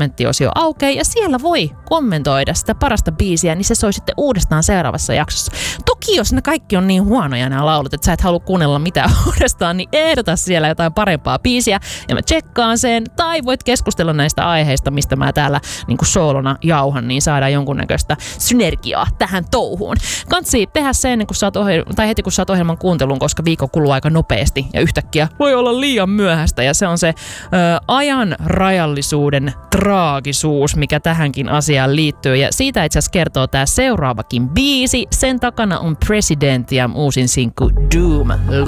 kommenttiosio aukeaa ja siellä voi kommentoida sitä parasta biisiä, niin se soi sitten uudestaan seuraavassa jaksossa. Toki jos ne kaikki on niin huonoja nämä laulut, että sä et halua kuunnella mitään uudestaan, niin ehdota siellä jotain parempaa biisiä ja mä tsekkaan sen. Tai voit keskustella näistä aiheista, mistä mä täällä niin kuin soolona jauhan, niin saadaan jonkunnäköistä synergiaa tähän touhuun. Kansi tehdä se ennen kuin saat heti kun saat ohjelman kuuntelun, koska viikko kuluu aika nopeasti ja yhtäkkiä voi olla liian myöhäistä ja se on se ajan rajallisuuden traagisuus, mikä tähänkin asiaan liittyy ja siitä itse asiassa kertoo tää seuraavakin biisi. Sen takana on President ja uusin sinkku Doom.